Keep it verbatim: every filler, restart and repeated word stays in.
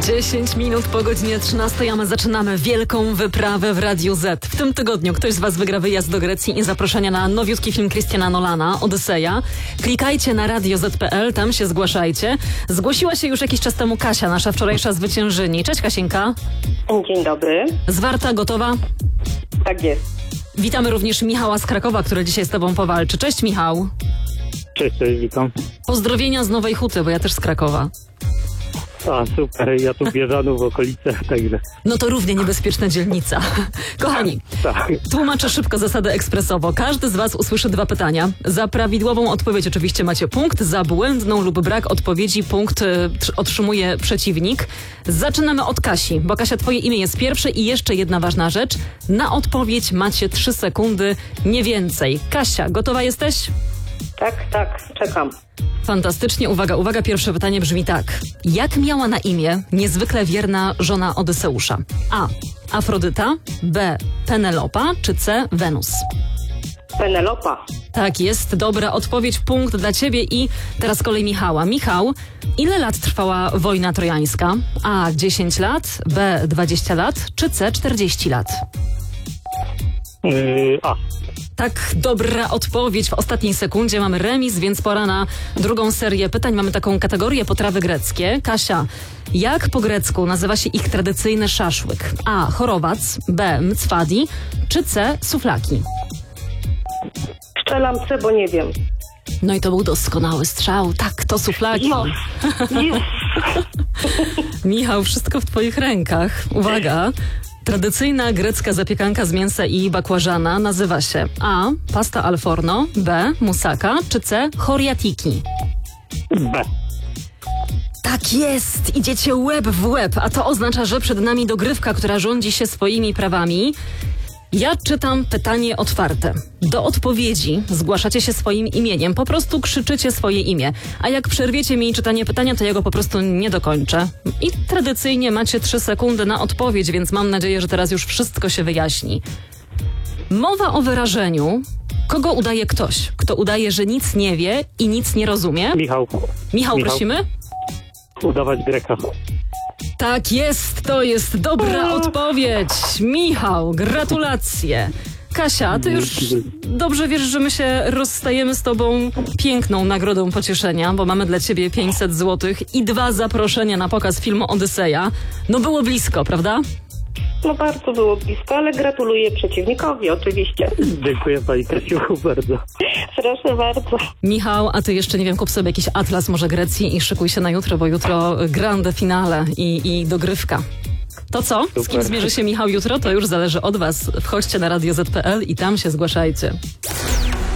dziesięć minut po godzinie trzynastej, a my zaczynamy wielką wyprawę w Radiu Z. W tym tygodniu ktoś z Was wygra wyjazd do Grecji i zaproszenia na nowiutki film Christiana Nolana, Odyseja. Klikajcie na radio zet kropka pe el, tam się zgłaszajcie. Zgłosiła się już jakiś czas temu Kasia, nasza wczorajsza zwyciężyni. Cześć Kasieńka. Dzień dobry. Zwarta, gotowa? Tak jest. Witamy również Michała z Krakowa, który dzisiaj z Tobą powalczy. Cześć Michał. Cześć, cześć, witam. Pozdrowienia z Nowej Huty, bo ja też z Krakowa. A, super, ja tu w Bieżanu w okolicach, także... No to równie niebezpieczna dzielnica. Kochani, Tak. tłumaczę szybko zasadę ekspresowo. Każdy z Was usłyszy dwa pytania. Za prawidłową odpowiedź oczywiście macie punkt, za błędną lub brak odpowiedzi punkt y, otrzymuje przeciwnik. Zaczynamy od Kasi, bo Kasia, Twoje imię jest pierwsze i jeszcze jedna ważna rzecz. Na odpowiedź macie trzy sekundy, nie więcej. Kasia, gotowa jesteś? Tak, tak, czekam. Fantastycznie. Uwaga, uwaga, pierwsze pytanie brzmi tak. Jak miała na imię niezwykle wierna żona Odyseusza? A. Afrodyta, B. Penelopa, czy C. Wenus? Penelopa. Tak jest, dobra odpowiedź, punkt dla Ciebie i teraz kolej Michała. Michał, ile lat trwała wojna trojańska? A. dziesięć lat, B. dwadzieścia lat, czy C. czterdzieści lat? Yy, a, Tak, dobra odpowiedź. W ostatniej sekundzie mamy remis, więc pora na drugą serię pytań. Mamy taką kategorię potrawy greckie. Kasia, jak po grecku nazywa się ich tradycyjny szaszłyk? A. Chorowac, B. Mcwadi, czy C. Suflaki? Strzelam C, bo nie wiem. No i to był doskonały strzał. Tak, to suflaki. No. Jest. Michał, wszystko w Twoich rękach. Uwaga. Tradycyjna grecka zapiekanka z mięsa i bakłażana nazywa się A. Pasta al forno, B. Moussaka, czy C. Choriatiki? B. Tak jest! Idziecie łeb w łeb, a to oznacza, że przed nami dogrywka, która rządzi się swoimi prawami. Ja czytam pytanie otwarte. Do odpowiedzi zgłaszacie się swoim imieniem, po prostu krzyczycie swoje imię. A jak przerwiecie mi czytanie pytania, to ja go po prostu nie dokończę. I tradycyjnie macie trzy sekundy na odpowiedź, więc mam nadzieję, że teraz już wszystko się wyjaśni. Mowa o wyrażeniu, kogo udaje ktoś, kto udaje, że nic nie wie i nic nie rozumie. Michał. Michał, Michał. prosimy? Udawać Greka. Tak jest, to jest dobra odpowiedź. Michał, gratulacje. Kasia, ty już dobrze wiesz, że my się rozstajemy z tobą piękną nagrodą pocieszenia, bo mamy dla ciebie pięćset złotych i dwa zaproszenia na pokaz filmu Odyseja. No było blisko, prawda? No bardzo było blisko, ale gratuluję przeciwnikowi oczywiście. Dziękuję pani Kasiu bardzo. Proszę bardzo. Michał, a ty jeszcze, nie wiem, kup sobie jakiś atlas może Grecji i szykuj się na jutro, bo jutro grande finale i, i dogrywka. To co? Z kim Super. zmierzy się Michał jutro? To już zależy od was. Wchodźcie na radio zet kropka pe el i tam się zgłaszajcie.